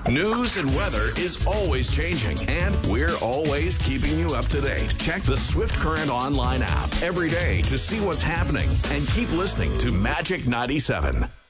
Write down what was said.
News and weather is always changing, and we're always keeping you up to date. Check the Swift Current online app every day to see what's happening, and keep listening to Magic 97.